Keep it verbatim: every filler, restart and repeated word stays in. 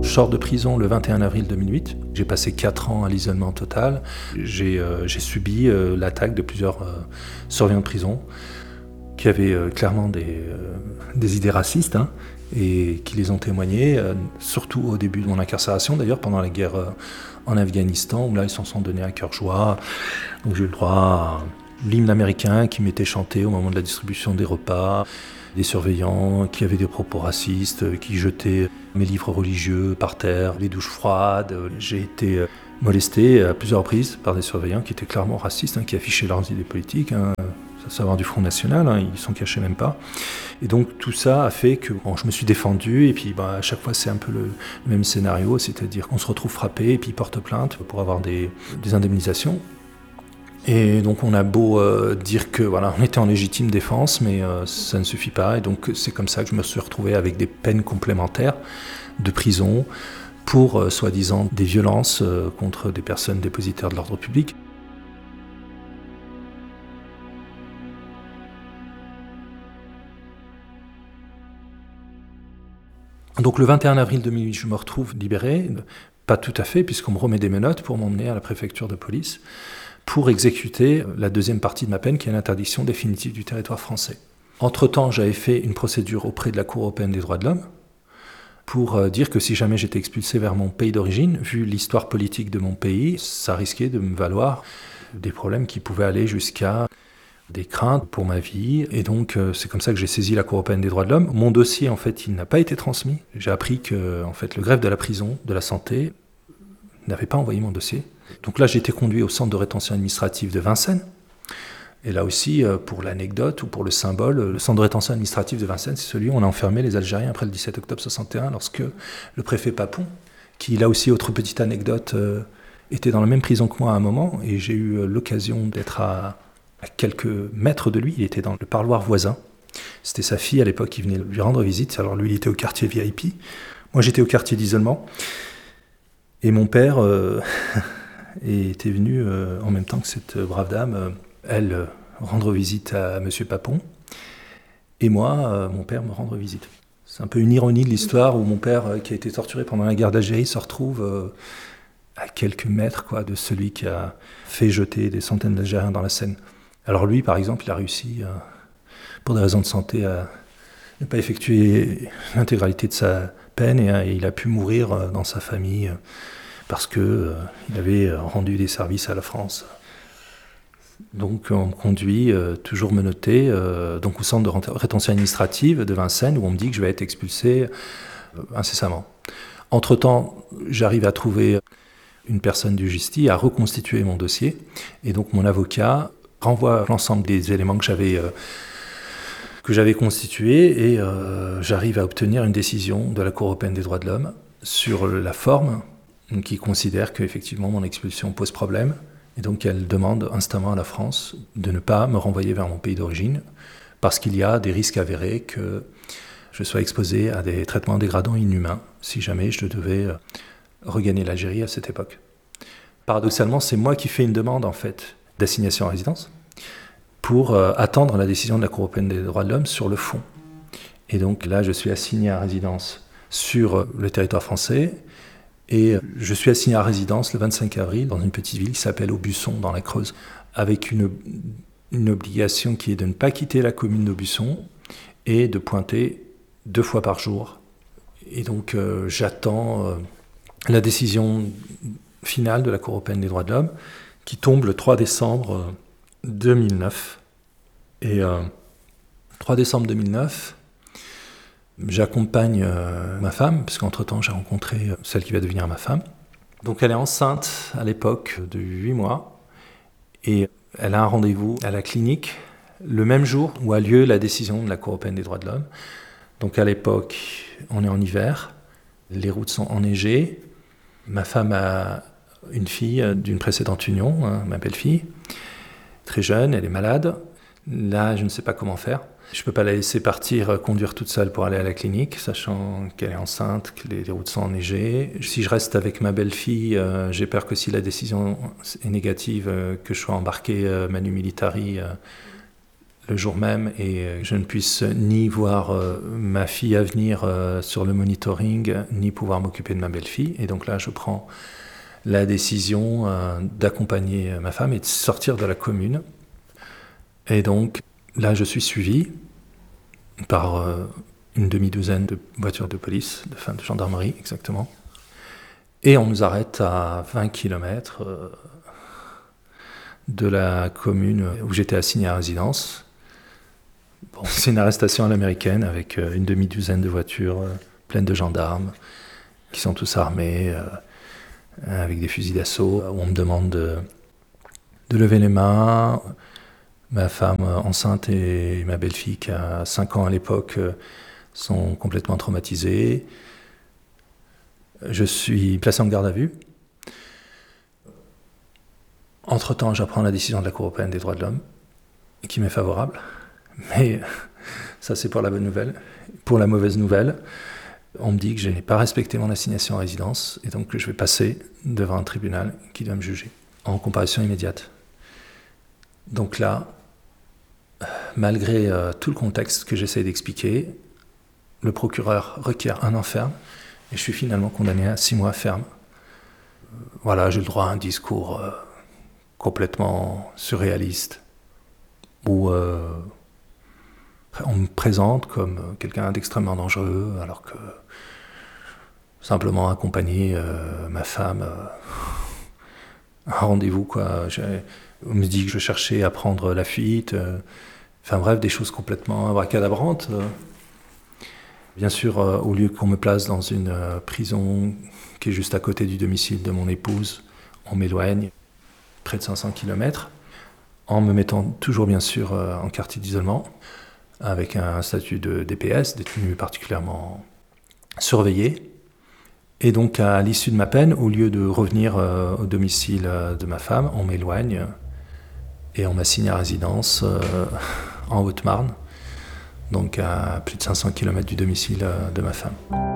Je sors de prison le vingt et un avril deux mille huit. J'ai passé quatre ans à l'isolement total. J'ai, euh, j'ai subi euh, l'attaque de plusieurs euh, surveillants de prison qui avaient euh, clairement des, euh, des idées racistes hein, et qui les ont témoignées, euh, surtout au début de mon incarcération, d'ailleurs pendant la guerre euh, en Afghanistan, où là ils s'en sont donnés à cœur joie. Donc j'ai eu le droit à l'hymne américain qui m'était chanté au moment de la distribution des repas, des surveillants qui avaient des propos racistes, qui jetaient mes livres religieux par terre, les douches froides. J'ai été molesté à plusieurs reprises par des surveillants qui étaient clairement racistes, hein, qui affichaient leurs idées politiques, hein, à savoir du Front National, hein, ils s'en cachaient même pas. Et donc tout ça a fait que bon, je me suis défendu, et puis bah, à chaque fois c'est un peu le, le même scénario, c'est-à-dire qu'on se retrouve frappé, et puis porte plainte pour avoir des, des indemnisations. Et donc on a beau euh, dire que voilà, on était en légitime défense, mais euh, ça ne suffit pas. Et donc c'est comme ça que je me suis retrouvé avec des peines complémentaires de prison pour euh, soi-disant des violences euh, contre des personnes dépositaires de l'ordre public. Donc le vingt et un avril deux mille huit, je me retrouve libéré, pas tout à fait, puisqu'on me remet des menottes pour m'emmener à la préfecture de police pour exécuter la deuxième partie de ma peine, qui est l'interdiction définitive du territoire français. Entre-temps, j'avais fait une procédure auprès de la Cour européenne des droits de l'homme pour dire que si jamais j'étais expulsé vers mon pays d'origine, vu l'histoire politique de mon pays, ça risquait de me valoir des problèmes qui pouvaient aller jusqu'à des craintes pour ma vie. Et donc, c'est comme ça que j'ai saisi la Cour européenne des droits de l'homme. Mon dossier, en fait, il n'a pas été transmis. J'ai appris que, en fait, le greffe de la prison, de la santé, n'avait pas envoyé mon dossier. Donc là, j'ai été conduit au centre de rétention administrative de Vincennes. Et là aussi, pour l'anecdote ou pour le symbole, le centre de rétention administrative de Vincennes, c'est celui où on a enfermé les Algériens après le dix-sept octobre soixante et un, lorsque le préfet Papon, qui là aussi, autre petite anecdote, était dans la même prison que moi à un moment, et j'ai eu l'occasion d'être à, à quelques mètres de lui. Il était dans le parloir voisin. C'était sa fille à l'époque qui venait lui rendre visite. Alors lui, il était au quartier V I P. Moi, j'étais au quartier d'isolement. Et mon père euh, était venu euh, en même temps que cette brave dame, euh, elle, euh, rendre visite à M. Papon, et moi, euh, mon père, me rendre visite. C'est un peu une ironie de l'histoire où mon père, euh, qui a été torturé pendant la guerre d'Algérie, se retrouve euh, à quelques mètres quoi, de celui qui a fait jeter des centaines d'Algériens dans la Seine. Alors lui, par exemple, il a réussi, euh, pour des raisons de santé, à ne pas effectuer l'intégralité de sa peine, et, euh, et il a pu mourir euh, dans sa famille euh, parce qu'il euh, avait rendu des services à la France. Donc on me conduit, euh, toujours menotté, euh, donc au centre de rétention administrative de Vincennes, où on me dit que je vais être expulsé euh, incessamment. Entre-temps, j'arrive à trouver une personne du Gisti, à reconstituer mon dossier, et donc mon avocat renvoie l'ensemble des éléments que j'avais, euh, que j'avais constitués, et euh, j'arrive à obtenir une décision de la Cour européenne des droits de l'homme sur la forme, qui considère qu'effectivement mon expulsion pose problème, et donc elle demande instamment à la France de ne pas me renvoyer vers mon pays d'origine, parce qu'il y a des risques avérés que je sois exposé à des traitements dégradants inhumains, si jamais je devais regagner l'Algérie à cette époque. Paradoxalement, c'est moi qui fais une demande en fait d'assignation à résidence pour euh, attendre la décision de la Cour européenne des droits de l'homme sur le fond. Et donc là, je suis assigné à résidence sur le territoire français, et je suis assigné à résidence le vingt-cinq avril dans une petite ville qui s'appelle Aubusson, dans la Creuse, avec une, une obligation qui est de ne pas quitter la commune d'Aubusson et de pointer deux fois par jour. Et donc euh, j'attends euh, la décision finale de la Cour européenne des droits de l'homme, qui tombe le trois décembre deux mille neuf. Et euh, trois décembre deux mille neuf, j'accompagne euh, ma femme, parce qu'entre-temps j'ai rencontré celle qui va devenir ma femme. Donc elle est enceinte à l'époque de huit mois, et elle a un rendez-vous à la clinique le même jour où a lieu la décision de la Cour européenne des droits de l'homme. Donc à l'époque, on est en hiver, les routes sont enneigées, ma femme a une fille d'une précédente union, hein, ma belle-fille, très jeune, elle est malade. Là, je ne sais pas comment faire. Je ne peux pas la laisser partir, conduire toute seule pour aller à la clinique, sachant qu'elle est enceinte, que les, les routes sont enneigées. Si je reste avec ma belle-fille, euh, j'ai peur que si la décision est négative, euh, que je sois embarqué euh, manu militari euh, le jour même et je ne puisse ni voir euh, ma fille à venir euh, sur le monitoring, ni pouvoir m'occuper de ma belle-fille. Et donc là, je prends la décision euh, d'accompagner ma femme et de sortir de la commune. Et donc là, je suis suivi par euh, une demi-douzaine de voitures de police, de, enfin, de gendarmerie exactement. Et on nous arrête à vingt kilomètres euh, de la commune où j'étais assigné à résidence. Bon, c'est une arrestation à l'américaine avec euh, une demi-douzaine de voitures euh, pleines de gendarmes qui sont tous armés euh, avec des fusils d'assaut où on me demande de, de lever les mains. Ma femme euh, enceinte et ma belle-fille qui a cinq ans à l'époque euh, sont complètement traumatisées. Je suis placé en garde à vue. Entre-temps, j'apprends la décision de la Cour européenne des droits de l'homme qui m'est favorable. Mais ça, c'est pour la bonne nouvelle. Pour la mauvaise nouvelle, on me dit que je n'ai pas respecté mon assignation à résidence et donc que je vais passer devant un tribunal qui doit me juger en comparution immédiate. Donc là, malgré euh, tout le contexte que j'essaie d'expliquer, le procureur requiert un an ferme et je suis finalement condamné à six mois ferme. Voilà, j'ai le droit à un discours euh, complètement surréaliste où euh, on me présente comme quelqu'un d'extrêmement dangereux, alors que simplement accompagner euh, ma femme euh, à un rendez-vous, quoi. J'ai, on me dit que je cherchais à prendre la fuite. Euh, enfin bref, des choses complètement abracadabrantes. Euh. Bien sûr, euh, au lieu qu'on me place dans une euh, prison qui est juste à côté du domicile de mon épouse, on m'éloigne près de cinq cents kilomètres, en me mettant toujours bien sûr euh, en quartier d'isolement, avec un statut de D P S, détenu particulièrement surveillé. Et donc, à l'issue de ma peine, au lieu de revenir euh, au domicile euh, de ma femme, on m'éloigne et on m'assigne à résidence euh, en Haute-Marne, donc à plus de cinq cents kilomètres du domicile euh, de ma femme.